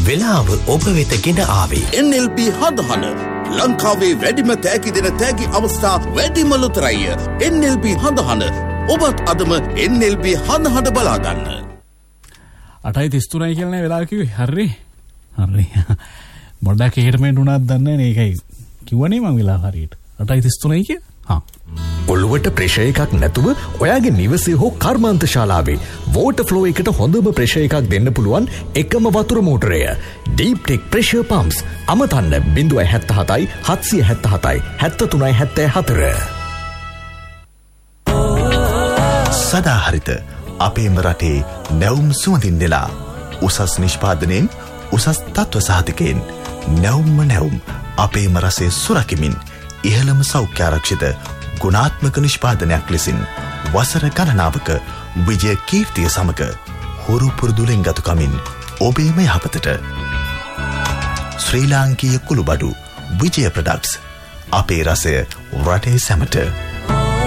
වෙලාව ඔබ වෙත ගෙන ආවේ NLB හඳහන ලංකාවේ වැඩිම තෑගි දෙන තෑගි අවස්ථා වැඩිම ලොතරැය NLB හඳහන ඔබත් අදම NLB හඳහන බලාගන්න 8:33 කියලා වෙලාව කිව්වේ හරි මොඩක් එහෙටමෙන් උනාත් දන්නේ නැහැ ඒකයි කිව්වනේ මම වෙලාව හරියට 8:33 කිය ඔළුවට ප්‍රෙෂර් එකක් නැතුව ඔයාගේ නිවසේ හෝ කර්මාන්ත ශාලාවේ වෝටර් ෆ්ලෝ එකට හොඳම ප්‍රෙෂර් එකක් දෙන්න පුළුවන් එකම වතුර මෝටරය Deep Tech Pressure Pumps අමතන්න 077 777 7374 සදාහරිත අපේම රටේ නැවුම් සුවඳින් නෙලා උසස් නිෂ්පාදනයෙන් උසස් තත්ත්ව සහතිකයෙන් නැවුම් අපේම රසය සුරකිමින් ඉහළම සෞඛ්‍යාරක්ෂිත ගුණාත්මක නිෂ්පාදනයක් ලෙසින් වසර ගණනාවක විජය කීර්තිය සමග හුරු පුරුදුලෙන් ගතුකමින් ඔබේම යහපතට ශ්‍රී ලාංකීය කුළුබඩු විජය ප්‍රොඩක්ට්ස් අපේ රසය රටේ සැමට